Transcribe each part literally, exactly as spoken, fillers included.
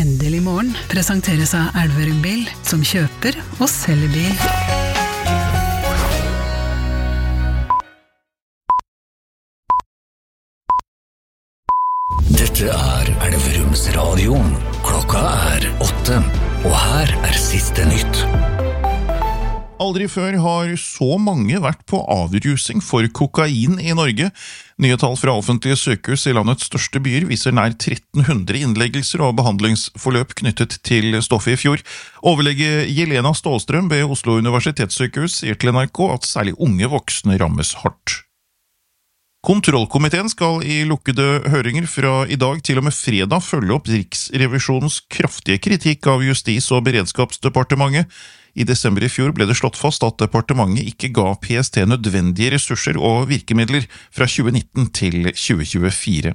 Endelig morgen presenteres av Elverum Bil, som kjøper og selger bil. Dette er Elverums radio. Klokka er åtte, og her er siste nytt. Aldri før har så mange vært på avrusing for kokain i Norge. Nye tall fra offentlige sykehus i landets største byer viser nær tretten hundre innleggelser og behandlingsforløp knyttet til stoffet i fjor. Overlege Jelena Stålstrøm ved Oslo Universitetssykehus sier til N R K at særlig unge voksne rammes hardt. Kontrollkomiteen skal i lukkede høringer fra i dag til og med fredag følge opp Riksrevisjonens kraftige kritikk av Justis- og beredskapsdepartementet. I desember i fjor ble det slått fast at departementet ikke ga P S T nødvendige ressurser og virkemidler fra tjue nitten til tjue tjuefire.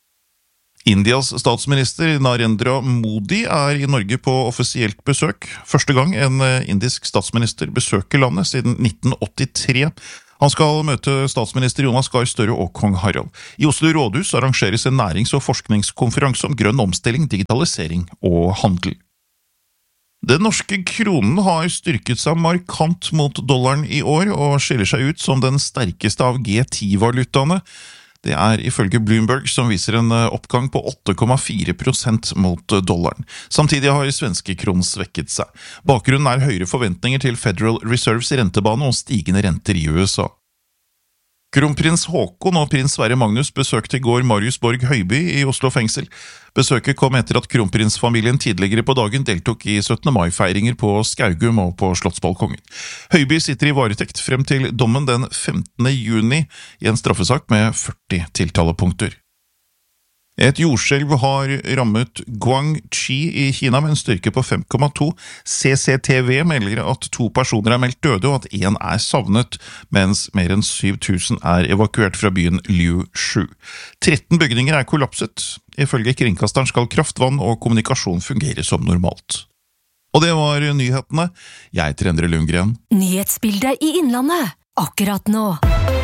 Indias statsminister Narendra Modi er i Norge på offisielt besøk. Første gang en indisk statsminister besøker landet siden nitten åttitre. Han skal møte statsminister Jonas Gahr Støre og kong Harald. I Oslo Rådhus arrangeres en nærings- og forskningskonferanse om grønn omstilling, digitalisering og handel. Den norske kronen har styrket seg markant mot dollaren i år og skiller seg ut som den sterkeste av G ti-valutaene. Det er ifølge Bloomberg, som viser en oppgang på åtte komma fire prosent mot dollaren. Samtidig har svenske kronen svekket seg. Bakgrunnen er høyere forventninger til Federal Reserves rentebane og stigende renter i U S A. Kronprins Håkon og prins Sverre Magnus besøkte i går Marius Borg Høiby i Oslo fengsel. Besøket kom etter at kronprinsfamilien tidligere på dagen deltok i syttende mai-feiringer på Skaugum og på Slottsbalkongen. Høiby sitter i varetekt frem til dommen den femtende juni i en straffesak med førti tiltalepunkter. Et jordskjelv har rammet Guangxi i Kina med en styrke på fem komma to. C C T V melder at to personer er meldt døde og at en er savnet, mens mer enn syv tusen er evakuert fra byen Liu-shu. tretten bygninger er kollapset. Ifølge kringkasteren skal kraft, vann og kommunikasjon fungere som normalt. Og det var nyhetene. Jeg heter Endre Lundgren. Nyhetsbildet i Innlandet, akkurat nå.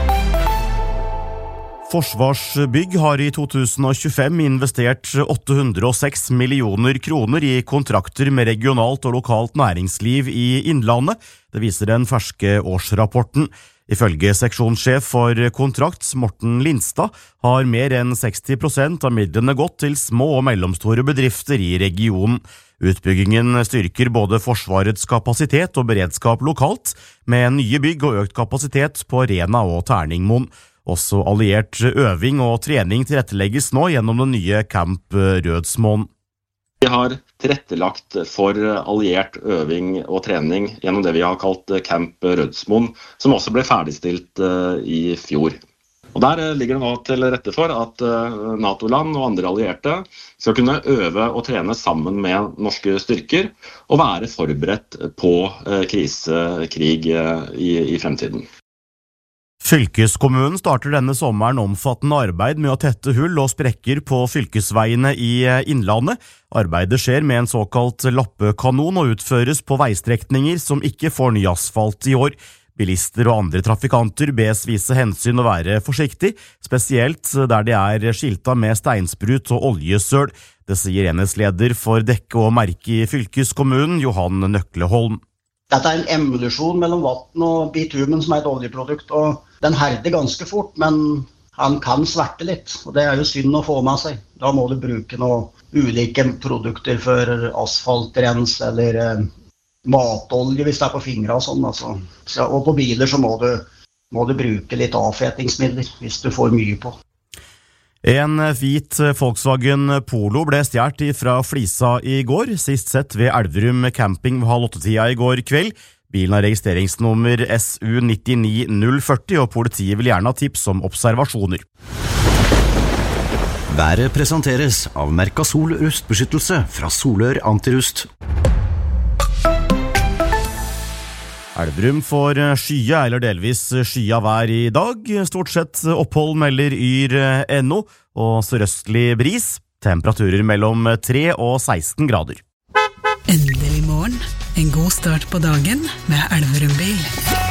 Forsvarsbygg har i to tusen og tjuefem investert åtte hundre og seks millioner kroner i kontrakter med regionalt og lokalt næringsliv i Innlandet. Det viser den ferske årsrapporten. Ifølge seksjonssjef for kontrakt, Morten Lindstad, har mer enn seksti prosent av midlene gått til små og mellomstore bedrifter i regionen. Utbyggingen styrker både Forsvarets kapasitet og beredskap lokalt, med nye bygg og økt kapasitet på Rena og Terningmoen. Også alliert øving og trening tilrettelegges nå gjennom den nye Camp Rødsmoen. Vi har tilrettelagt for alliert øving og trening gjennom det vi har kalt Camp Rødsmoen, som også ble ferdigstilt i fjor. Og der ligger det nå til rette for at NATO-land og andre allierte skal kunne øve og trene sammen med norske styrker og være forberedt på krise, krig i, i fremtiden. Fylkeskommunen starter denne sommeren omfattende arbeid med å tette hull og sprekker på fylkesveiene i Innlandet. Arbeidet skjer med en såkalt lappekanon og utføres på veistrekninger som ikke får ny asfalt i år. Bilister og andre trafikanter bes vise hensyn og være forsiktig, spesielt der det er skilta med steinsprut og oljesøl. Det sier enhetsleder for dekke og merke i fylkeskommunen, Johan Nøkleholm. Dette er en emulsjon mellom vatten og bitumen som er et oljeprodukt, og den herder ganske fort, men han kan sverte litt, og det er jo synd å få med seg. Da må du bruke noen ulike produkter for asfaltrens eller eh, matolje hvis det er på fingre og sånn. Altså. Så, og på biler så må du, må du bruke litt avfetingsmidler hvis du får mye på. En hvit Volkswagen Polo ble stjert fra Flisa i går, sist sett ved Elverum camping ved halv åtte-tida i går kveld. Bilen har registreringsnummer S U ni ni null fire, og politiet vil gjerne ha tips om observasjoner. Været presenteres av Mercasol rustbeskyttelse fra Solør Antirust. Elverum får skya eller delvis skya vær i dag. Stort sett opphold melder Yr punkt no og sørøstlig bris. Temperaturer mellom tre og seksten grader. Endelig morgen. En god start på dagen med Elverum Bil.